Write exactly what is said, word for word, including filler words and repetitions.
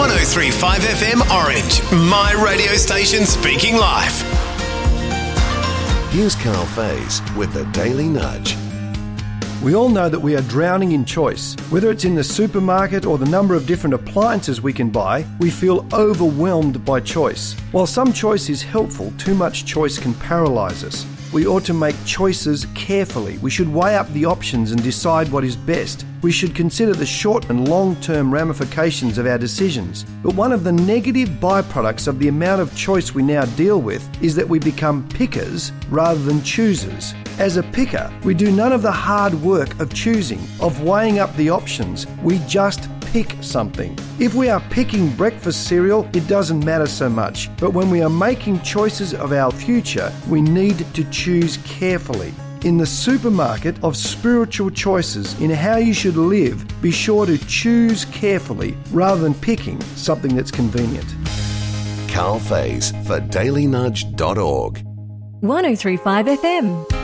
one oh three point five F M Orange, my radio station speaking life. Here's Carl Faze with the Daily Nudge. We all know that we are drowning in choice. Whether it's in the supermarket or the number of different appliances we can buy, we feel overwhelmed by choice. While some choice is helpful, too much choice can paralyse us. We ought to make choices carefully. We should weigh up the options and decide what is best. We should consider the short and long-term ramifications of our decisions. But one of the negative byproducts of the amount of choice we now deal with is that we become pickers rather than choosers. As a picker, we do none of the hard work of choosing, of weighing up the options. We just pick something. If we are picking breakfast cereal, it doesn't matter so much. But when we are making choices of our future, we need to choose carefully. In the supermarket of spiritual choices in how you should live, be sure to choose carefully rather than picking something that's convenient. Carl Faze for daily nudge dot org. one oh three point five F M.